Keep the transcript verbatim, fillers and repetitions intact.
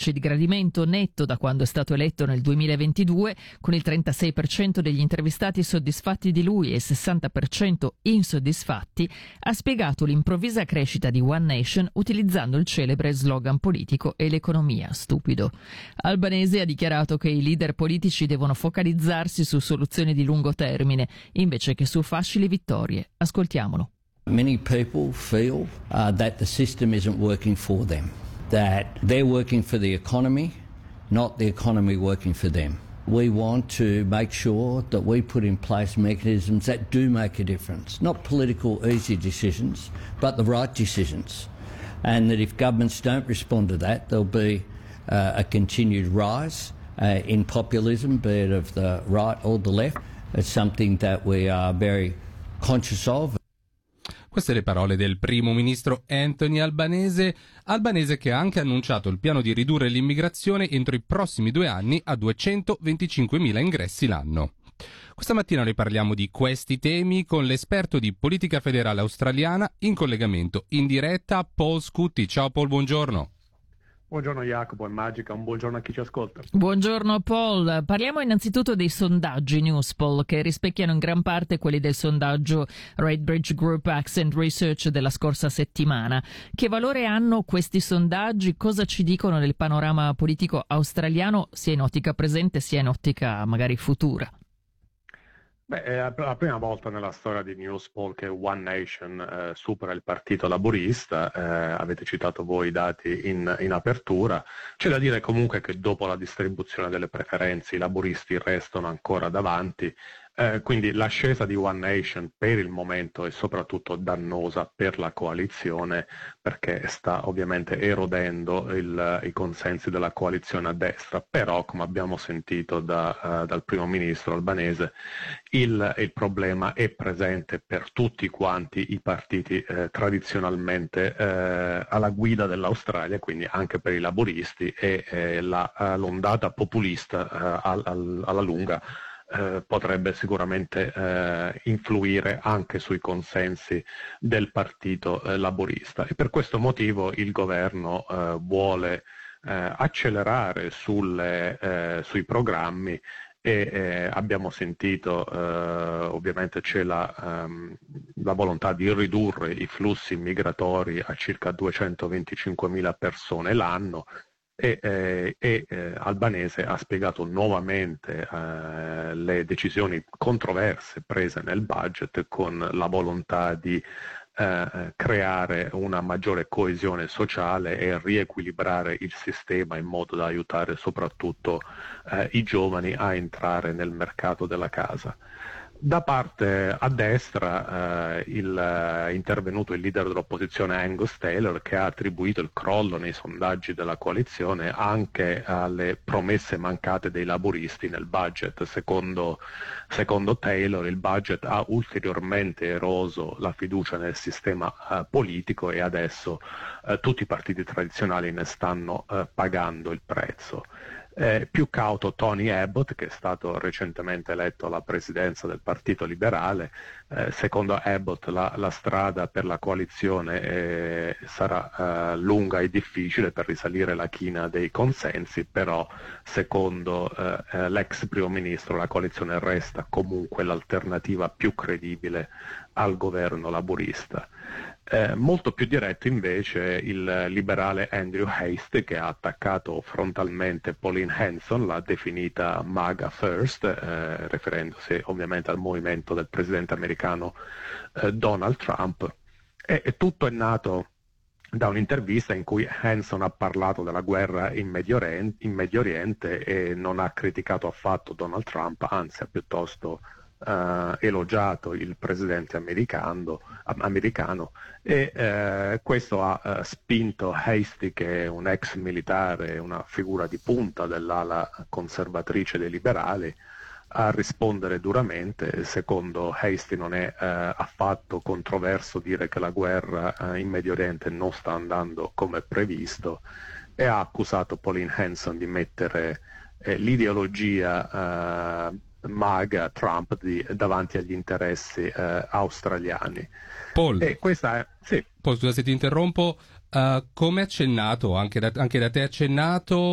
tracce di gradimento netto da quando è stato eletto nel duemilaventidue, con il trentasei per cento degli intervistati soddisfatti di lui e il sessanta per cento insoddisfatti, ha spiegato l'improvvisa crescita di One Nation utilizzando il celebre slogan politico "e l'economia, stupido". Albanese ha dichiarato che i leader politici devono focalizzarsi su soluzioni di lungo termine invece che su facili vittorie. Ascoltiamolo. Many people feel uh, that the system isn't working for them, that they're working for the economy, not the economy working for them. We want to make sure that we put in place mechanisms that do make a difference, not political easy decisions, but the right decisions. And that if governments don't respond to that, there'll be uh, a continued rise uh, in populism, be it of the right or the left. It's something that we are very conscious of. Queste le parole del primo ministro Anthony Albanese, Albanese che ha anche annunciato il piano di ridurre l'immigrazione entro i prossimi due anni a duecentoventicinquemila ingressi l'anno. Questa mattina noi parliamo di questi temi con l'esperto di politica federale australiana in collegamento in diretta, Paul Scutti. Ciao Paul, buongiorno. Buongiorno Jacopo e Magica, un buongiorno a chi ci ascolta. Buongiorno Paul, parliamo innanzitutto dei sondaggi Newspoll che rispecchiano in gran parte quelli del sondaggio Redbridge Group Accent Research della scorsa settimana. Che valore hanno questi sondaggi? Cosa ci dicono del panorama politico australiano sia in ottica presente sia in ottica magari futura? Beh, è la prima volta nella storia di Newspoll che One Nation eh, supera il Partito Laburista, eh, avete citato voi i dati in, in apertura. C'è da dire comunque che dopo la distribuzione delle preferenze i laburisti restano ancora davanti, eh, quindi l'ascesa di One Nation per il momento è soprattutto dannosa per la coalizione perché sta ovviamente erodendo il, i consensi della coalizione a destra, però come abbiamo sentito da, uh, dal primo ministro albanese Il, il problema è presente per tutti quanti i partiti eh, tradizionalmente eh, alla guida dell'Australia, quindi anche per i laburisti e eh, la, l'ondata populista eh, al, al, alla lunga eh, potrebbe sicuramente eh, influire anche sui consensi del partito eh, laburista. E per questo motivo il governo eh, vuole eh, accelerare sulle, eh, sui programmi. E eh, abbiamo sentito, eh, ovviamente c'è la, um, la volontà di ridurre i flussi migratori a circa duecentoventicinquemila persone l'anno e, eh, e eh, Albanese ha spiegato nuovamente eh, le decisioni controverse prese nel budget con la volontà di Eh, creare una maggiore coesione sociale e riequilibrare il sistema in modo da aiutare soprattutto eh, i giovani a entrare nel mercato della casa. Da parte a destra eh, il, è intervenuto il leader dell'opposizione Angus Taylor che ha attribuito il crollo nei sondaggi della coalizione anche alle promesse mancate dei laburisti nel budget. Secondo, secondo Taylor il budget ha ulteriormente eroso la fiducia nel sistema eh, politico e adesso eh, tutti i partiti tradizionali ne stanno eh, pagando il prezzo. Eh, più cauto Tony Abbott, che è stato recentemente eletto alla presidenza del Partito Liberale. Eh, secondo Abbott la, la strada per la coalizione eh, sarà eh, lunga e difficile per risalire la china dei consensi, però secondo eh, l'ex primo ministro la coalizione resta comunque l'alternativa più credibile al governo laburista. Eh, molto più diretto invece il liberale Andrew Hastie che ha attaccato frontalmente Pauline Hanson, l'ha definita MAGA First, eh, riferendosi ovviamente al movimento del presidente americano eh, Donald Trump. E, e tutto è nato da un'intervista in cui Hanson ha parlato della guerra in Medio Oriente, in Medio Oriente e non ha criticato affatto Donald Trump, anzi ha piuttosto Uh, elogiato il presidente americano, americano e uh, questo ha uh, spinto Hastie, che è un ex militare, una figura di punta dell'ala conservatrice dei liberali, a rispondere duramente. Secondo Hastie non è uh, affatto controverso dire che la guerra uh, in Medio Oriente non sta andando come previsto e ha accusato Pauline Hanson di mettere eh, l'ideologia uh, MAGA Trump di, davanti agli interessi eh, australiani. Paul, e questa è, sì. Paul, scusa se ti interrompo, uh, come accennato, anche da, anche da te accennato,